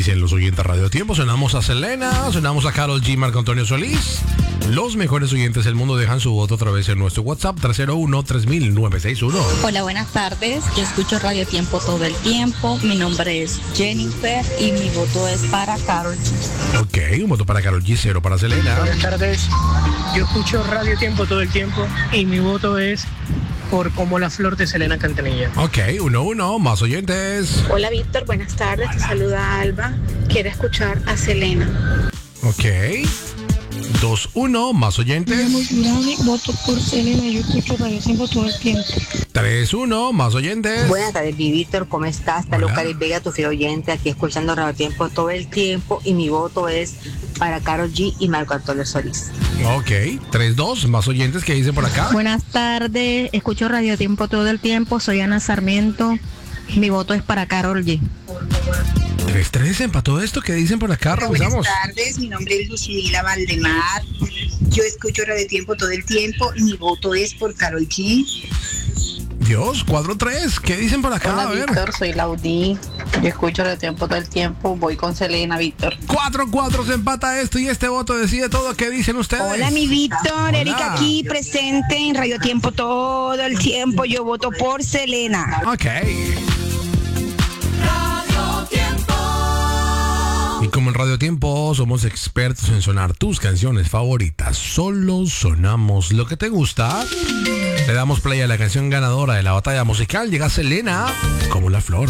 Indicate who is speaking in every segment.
Speaker 1: dicen los oyentes Radio Tiempo. Sonamos a Selena, sonamos a Karol G, Marco Antonio Solís. Los mejores oyentes del mundo dejan su voto a través de nuestro WhatsApp 301-3000-961.
Speaker 2: Hola, buenas tardes. Yo escucho Radio Tiempo todo el tiempo. Mi nombre es Jennifer y mi voto es para Karol G.
Speaker 1: Ok, un voto para Karol G, 0 para Selena.
Speaker 3: Buenas tardes. Yo escucho Radio Tiempo todo el tiempo y mi voto es por Como la Flor de Selena Quintanilla.
Speaker 1: Ok, 1-1, más oyentes.
Speaker 4: Hola Víctor, buenas tardes, te saluda Alba. Quiero escuchar a Selena.
Speaker 1: Ok, 2-1, más oyentes.
Speaker 5: Voto por Selena, yo escucho Radio Tiempo todo el tiempo.
Speaker 1: 3-1, más oyentes.
Speaker 6: Buenas tardes, Víctor, ¿cómo estás? Está
Speaker 1: Hola.
Speaker 6: Lucaris Vega, tu fiel oyente, aquí escuchando Radio Tiempo todo el tiempo y mi voto es para Karol G y Marco Antonio Solís.
Speaker 1: Ok, 3-2, más oyentes que dicen por acá.
Speaker 2: Buenas tardes. Escucho Radio Tiempo todo el tiempo. Soy Ana Sarmiento. Mi voto es para Karol G.
Speaker 1: 3-3, empató esto que dicen por acá. Revisamos.
Speaker 7: tardes, mi nombre es Lucimila Valdemar. Yo escucho Radio Tiempo todo el tiempo y mi voto es por Karol G.
Speaker 1: Dios, 4-3, ¿qué dicen por acá? A ver.
Speaker 8: Víctor, soy Laudí. Yo escucho Radio Tiempo todo el tiempo. Voy con Selena, Víctor.
Speaker 1: 4-4 se empata esto y este voto decide todo. ¿Qué dicen ustedes?
Speaker 7: Hola, mi Víctor,
Speaker 1: Hola.
Speaker 7: Erika aquí presente en Radio Tiempo todo el tiempo. Yo voto por Selena.
Speaker 1: Ok. Y como en Radio Tiempo somos expertos en sonar tus canciones favoritas, solo sonamos lo que te gusta. Le damos play a la canción ganadora de la batalla musical. Llega Selena, Como la Flor.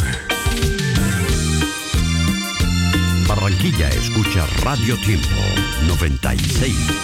Speaker 9: Barranquilla escucha Radio Tiempo 96.